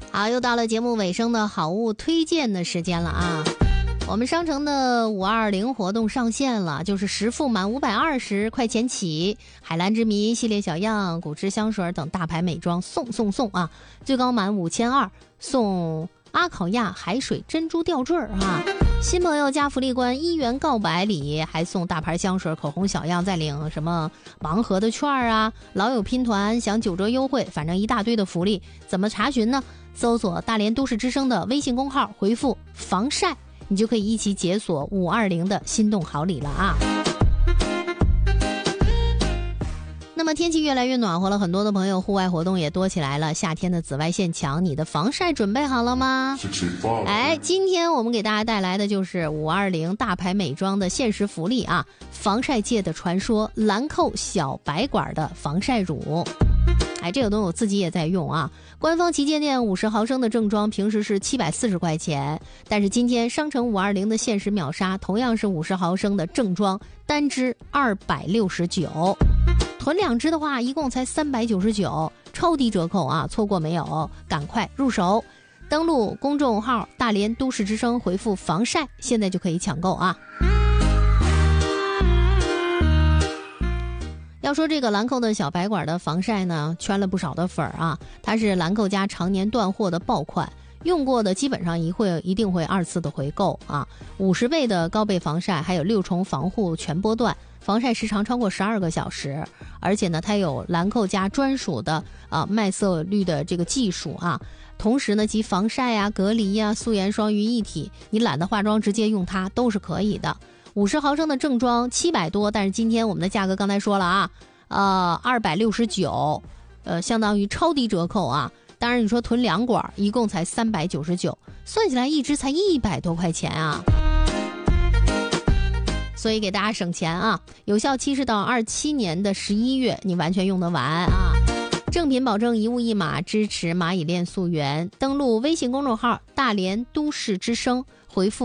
好，又到了节目尾声的好物推荐的时间了啊！我们商城的520活动上线了，就是实付满520块钱起，海蓝之谜系列小样、古驰香水等大牌美妆送啊！最高满5200送阿考亚海水珍珠吊坠啊！新朋友加福利关1元告白礼，还送大牌香水、口红小样，再领什么盲盒的券啊，老友拼团享9折优惠，反正一大堆的福利。怎么查询呢？搜索大连都市之声的微信公号，回复防晒，你就可以一起解锁520的心动好礼了啊！那么天气越来越暖和了，很多的朋友户外活动也多起来了。夏天的紫外线强，你的防晒准备好了吗？今天我们给大家带来的就是520大牌美妆的限时福利啊！防晒界的传说兰蔻小白管的防晒乳。这个东西我自己也在用啊。官方旗舰店50毫升的正装平时是740块钱，但是今天商城520的限时秒杀，同样是50毫升的正装，单支269，囤2支的话一共才399，超低折扣啊！错过没有？赶快入手！登录公众号大连都市之声，回复防晒，现在就可以抢购啊！要说这个兰蔻的小白管的防晒呢，圈了不少的粉啊！它是兰蔻家常年断货的爆款，用过的基本上一定会2次的回购啊！50倍的高倍防晒，还有6重防护全波段，防晒时长超过12个小时，而且呢，它有兰蔻家专属的麦色绿的这个技术啊！同时呢，集防晒啊、隔离啊、素颜霜于一体，你懒得化妆直接用它都是可以的。50毫升的正装700多，但是今天我们的价格刚才说了啊，269，相当于超低折扣啊！当然你说囤2管，一共才399，算起来一支才100多块钱啊！所以给大家省钱啊，有效期是到27年的11月，你完全用得完啊！正品保证一物一码，支持蚂蚁链溯源。登录微信公众号大连都市之声，回复